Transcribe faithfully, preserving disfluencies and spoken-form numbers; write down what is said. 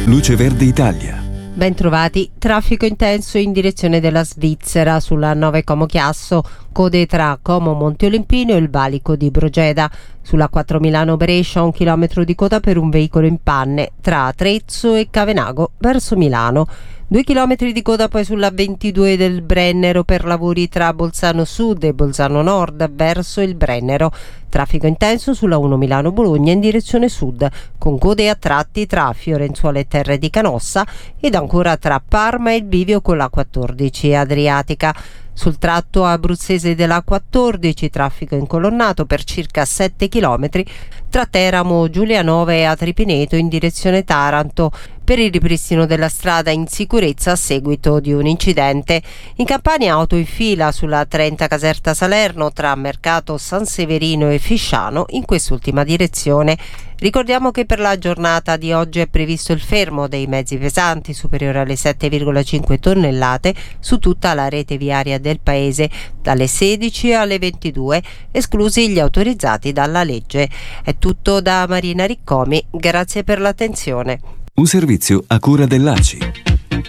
Luce Verde Italia. Bentrovati. Traffico intenso in direzione della Svizzera sulla nove Como Chiasso, code tra Como Monte Olimpino e il valico di Brogeda. Sulla quattro Milano Brescia un chilometro di coda per un veicolo in panne tra Trezzo e Cavenago verso Milano. Due chilometri di coda poi sulla ventidue del Brennero per lavori tra Bolzano Sud e Bolzano Nord verso il Brennero. Traffico intenso sulla uno Milano Bologna in direzione sud, con code a tratti tra Fiorenzuola e Terre di Canossa ed ancora tra Parma e il bivio con la quattordici Adriatica. Sul tratto abruzzese della quattordici traffico incolonnato per circa sette chilometri tra Teramo, Giulianova e Atripineto in direzione Taranto per il ripristino della strada in sicurezza a seguito di un incidente. In Campania auto in fila sulla trenta Caserta Salerno tra Mercato San Severino e Fisciano in quest'ultima direzione. Ricordiamo che per la giornata di oggi è previsto il fermo dei mezzi pesanti superiore alle sette virgola cinque tonnellate su tutta la rete viaria del paese dalle sedici alle ventidue, esclusi gli autorizzati dalla legge. È tutto da Marina Riccomi, grazie per l'attenzione. Un servizio a cura dell'A C I.